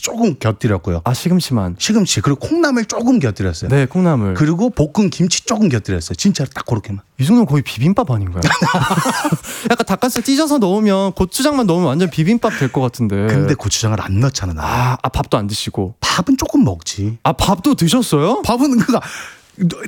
조금 곁들였고요. 아, 시금치만. 시금치 그리고 콩나물 조금 곁들였어요. 네, 콩나물. 그리고 볶은 김치 조금 곁들였어요. 진짜로 딱 그렇게만. 이 정도면 거의 비빔밥 아닌가요? 약간 닭가슴살 찢어서 넣으면 고추장만 넣으면 완전 비빔밥 될 것 같은데. 근데 고추장을 안 넣잖아. 나. 밥도 안 드시고. 밥은 조금 먹지. 아, 밥도 드셨어요? 밥은 그가